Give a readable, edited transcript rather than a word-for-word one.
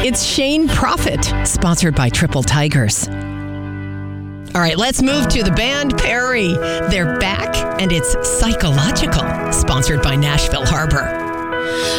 It's Shane Prophet, sponsored by Triple Tigers. All right, let's move to the band Perry. They're back, and it's Psychological, sponsored by Nashville Harbor.